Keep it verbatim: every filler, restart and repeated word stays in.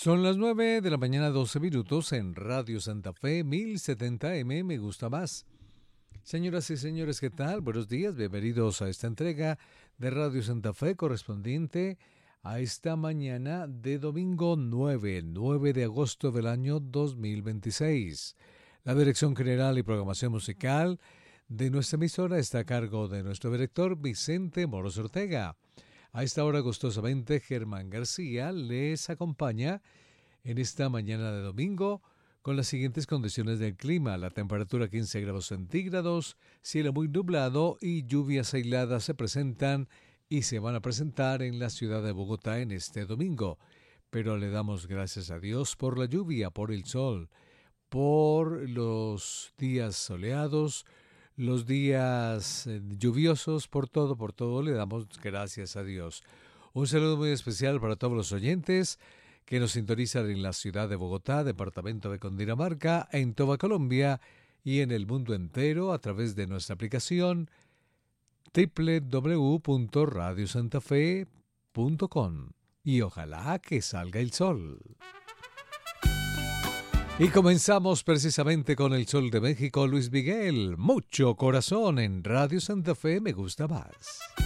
Son las nueve de la mañana, doce minutos en Radio Santa Fe, mil setenta M, me gusta más. Señoras y señores, ¿qué tal? Buenos días, bienvenidos a esta entrega de Radio Santa Fe correspondiente a esta mañana de domingo nueve, nueve de agosto del año dos mil veintiséis. La dirección general y programación musical de nuestra emisora está a cargo de nuestro director Vicente Moros Ortega. A esta hora, gustosamente, Germán García les acompaña en esta mañana de domingo con las siguientes condiciones del clima. La temperatura quince grados centígrados, cielo muy nublado y lluvias aisladas se presentan y se van a presentar en la ciudad de Bogotá en este domingo. Pero le damos gracias a Dios por la lluvia, por el sol, por los días soleados, los días eh, lluviosos, por todo, por todo le damos gracias a Dios. Un saludo muy especial para todos los oyentes que nos sintonizan en la ciudad de Bogotá, departamento de Cundinamarca, en toda Colombia y en el mundo entero a través de nuestra aplicación doble u doble u doble u punto radio santa fe punto com. Y ojalá que salga el sol. Y comenzamos precisamente con el Sol de México, Luis Miguel. Mucho corazón en Radio Santa Fe, me gusta más.